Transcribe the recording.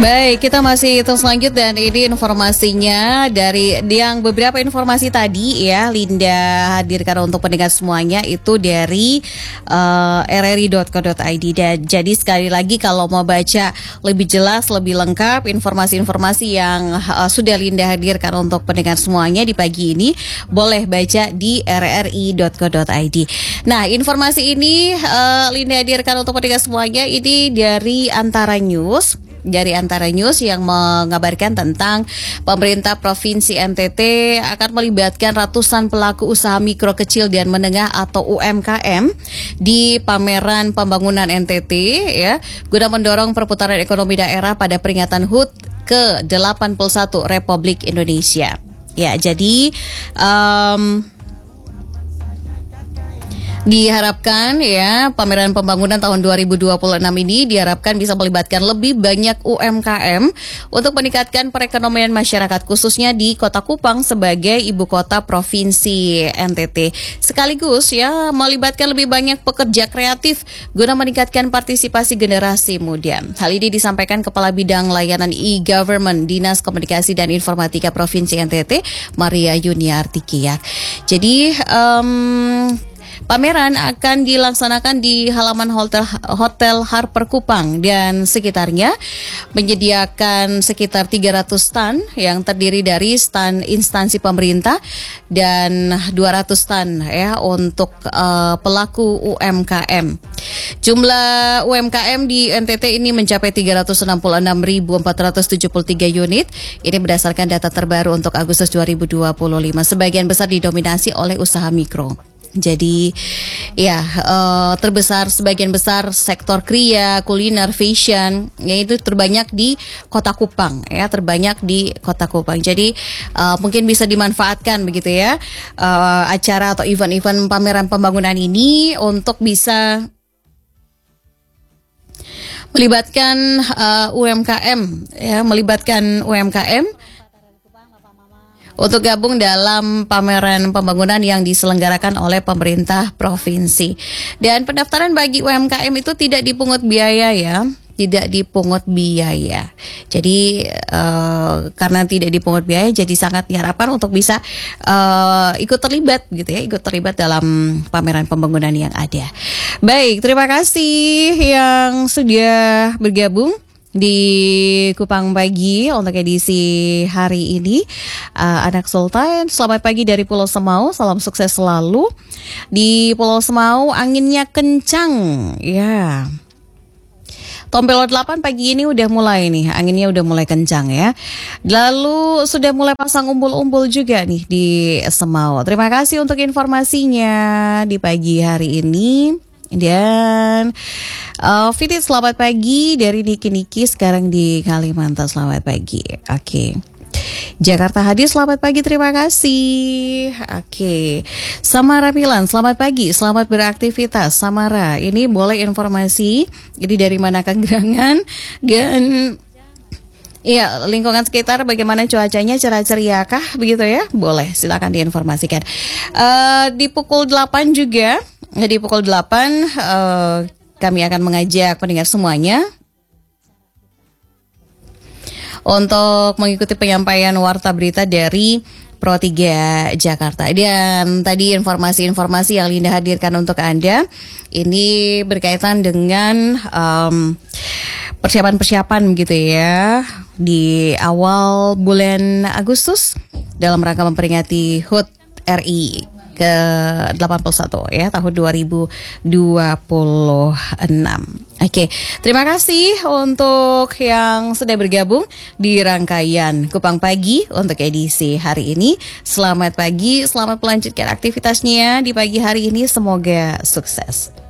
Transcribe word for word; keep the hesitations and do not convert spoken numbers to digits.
Baik, kita masih terus lanjut dan ini informasinya dari yang beberapa informasi tadi ya Linda hadirkan untuk pendengar semuanya itu dari uh, r r i dot co dot i d. Dan jadi sekali lagi kalau mau baca lebih jelas, lebih lengkap informasi-informasi yang uh, sudah Linda hadirkan untuk pendengar semuanya di pagi ini, boleh baca di r r i dot co dot i d. Nah, informasi ini uh, Linda hadirkan untuk pendengar semuanya ini dari Antara News. Dari Antara News yang mengabarkan tentang pemerintah Provinsi N T T akan melibatkan ratusan pelaku usaha mikro kecil dan menengah atau U M K M di pameran pembangunan N T T ya, guna mendorong perputaran ekonomi daerah pada peringatan H U T ke delapan puluh satu Republik Indonesia. Ya, jadi um, diharapkan ya pameran pembangunan tahun dua ribu dua puluh enam ini diharapkan bisa melibatkan lebih banyak U M K M untuk meningkatkan perekonomian masyarakat khususnya di Kota Kupang sebagai ibu kota Provinsi N T T. Sekaligus ya melibatkan lebih banyak pekerja kreatif guna meningkatkan partisipasi generasi muda. Hal ini disampaikan Kepala Bidang Layanan E-Government Dinas Komunikasi dan Informatika Provinsi N T T, Maria Yuniarti Kiyak. Jadi um, pameran akan dilaksanakan di halaman hotel, hotel Harper Kupang dan sekitarnya, menyediakan sekitar tiga ratus stand yang terdiri dari stand instansi pemerintah dan dua ratus stand ya untuk uh, pelaku U M K M. Jumlah U M K M di N T T ini mencapai tiga ratus enam puluh enam ribu empat ratus tujuh puluh tiga unit. Ini berdasarkan data terbaru untuk Agustus dua ribu dua puluh lima. Sebagian besar didominasi oleh usaha mikro. Jadi ya uh, terbesar sebagian besar sektor kriya, kuliner, fashion, yaitu terbanyak di Kota Kupang ya, terbanyak di Kota Kupang. Jadi uh, mungkin bisa dimanfaatkan begitu ya uh, acara atau event-event pameran pembangunan ini untuk bisa melibatkan uh, U M K M ya, melibatkan U M K M untuk gabung dalam pameran pembangunan yang diselenggarakan oleh pemerintah provinsi. Dan pendaftaran bagi U M K M itu tidak dipungut biaya ya, tidak dipungut biaya. Jadi uh, karena tidak dipungut biaya, jadi sangat diharapkan untuk bisa uh, ikut terlibat gitu ya, ikut terlibat dalam pameran pembangunan yang ada. Baik, terima kasih yang sudah bergabung di Kupang Pagi untuk edisi hari ini. uh, Anak Sultan, selamat pagi dari Pulau Semau, salam sukses selalu. Di Pulau Semau anginnya kencang ya. Tompelo delapan pagi ini udah mulai nih, anginnya udah mulai kencang ya. Lalu sudah mulai pasang umbul-umbul juga nih di Semau. Terima kasih untuk informasinya di pagi hari ini. Dan uh, Fitit, selamat pagi dari Niki Niki sekarang di Kalimantan, selamat pagi. Oke, okay. Jakarta Hadir, selamat pagi, terima kasih. Oke, okay. Samara Milan, selamat pagi, selamat beraktivitas. Samara, ini boleh informasi ini dari mana Kang Gerangan dan iya, lingkungan sekitar bagaimana cuacanya, cerah ceriakah begitu ya? Boleh, silakan diinformasikan. Uh, di pukul delapan juga, di pukul delapan uh, kami akan mengajak pendengar semuanya untuk mengikuti penyampaian warta berita dari Pro tiga Jakarta. Dan tadi informasi-informasi yang Linda hadirkan untuk Anda ini berkaitan dengan um, persiapan-persiapan gitu ya di awal bulan Agustus dalam rangka memperingati H U T R I ke delapan puluh satu ya tahun dua ribu dua puluh enam. Oke, terima kasih untuk yang sudah bergabung di rangkaian Kupang Pagi untuk edisi hari ini. Selamat pagi, selamat melanjutkan aktivitasnya di pagi hari ini, semoga sukses.